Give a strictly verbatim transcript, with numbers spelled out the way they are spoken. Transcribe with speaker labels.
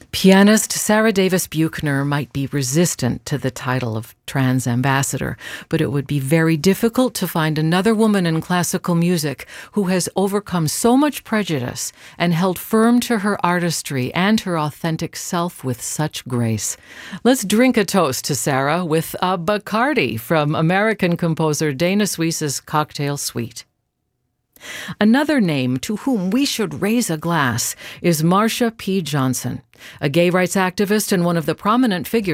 Speaker 1: Pianist Sarah Davis Buchner might be resistant to the title of trans ambassador, but it would be very difficult to find another woman in classical music who has overcome so much prejudice and held firm to her artistry and her authentic self with such grace. Let's drink a toast to Sarah with a Bacardi from American composer Dana Suisse's Cocktail Suite. Another name to whom we should raise a glass is Marsha P. Johnson, a gay rights activist and one of the prominent figures